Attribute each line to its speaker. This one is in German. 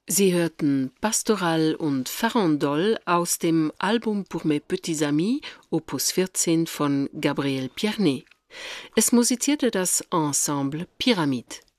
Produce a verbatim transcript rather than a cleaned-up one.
Speaker 1: Sie hörten Pastoral und Farandole aus dem Album Pour mes petits amis, Opus vierzehn von Gabriel Pierné. Es musizierte das Ensemble Pyramide.